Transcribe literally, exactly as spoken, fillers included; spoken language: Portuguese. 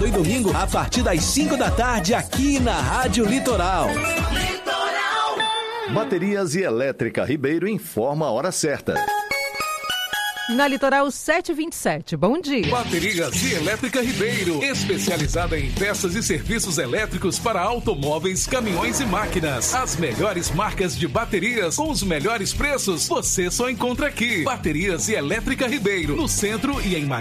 E domingo, a partir das cinco da tarde, aqui na Rádio Litoral. Litoral. Baterias e Elétrica Ribeiro informa a hora certa. Na Litoral sete e vinte e sete, bom dia. Baterias e Elétrica Ribeiro, especializada em peças e serviços elétricos para automóveis, caminhões e máquinas. As melhores marcas de baterias com os melhores preços, você só encontra aqui. Baterias e Elétrica Ribeiro, no centro e em Maria.